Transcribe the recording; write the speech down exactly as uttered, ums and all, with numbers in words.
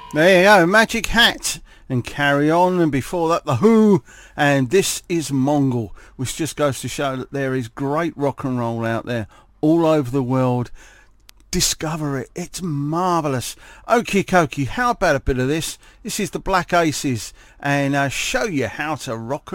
There you go, Magic Hat and Carry On, and before that The Who and This Is Mongol, which just goes to show that there is great rock and roll out there all over the world. Discover it, it's marvellous. Okie dokie, how about a bit of this? This is the Black Aces, and uh, show you how to rock and